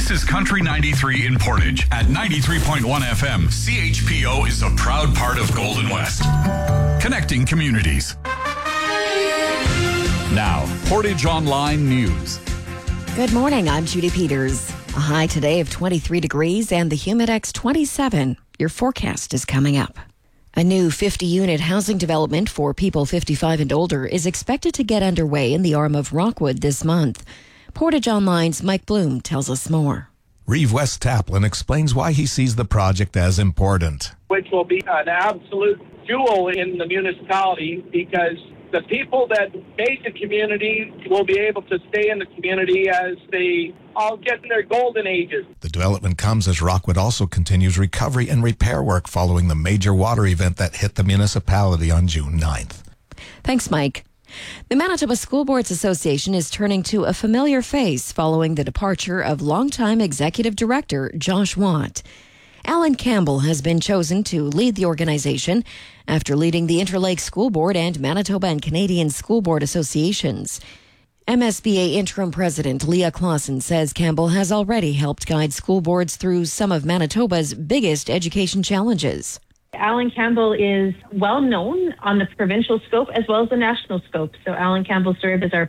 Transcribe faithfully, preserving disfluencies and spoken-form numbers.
This is Country ninety-three in Portage. At ninety-three point one F M, C H P O is a proud part of Golden West. Connecting communities. Now, Portage Online News. Good morning, I'm Judy Peters. A high today of twenty-three degrees and the Humidex twenty-seven. Your forecast is coming up. A new fifty-unit housing development for people fifty-five and older is expected to get underway in the arm of Rockwood this month. Portage Online's Mike Bloom tells us more. Reeve West Taplin explains why he sees the project as important. Which will be an absolute jewel in the municipality because the people that made the community will be able to stay in the community as they all get in their golden ages. The development comes as Rockwood also continues recovery and repair work following the major water event that hit the municipality on June ninth. Thanks, Mike. The Manitoba School Boards Association is turning to a familiar face following the departure of longtime Executive Director Josh Watt. Alan Campbell has been chosen to lead the organization after leading the Interlake School Board and Manitoba and Canadian School Board Associations. M S B A Interim President Leah Clausen says Campbell has already helped guide school boards through some of Manitoba's biggest education challenges. Alan Campbell is well known on the provincial scope as well as the national scope. So Alan Campbell served as our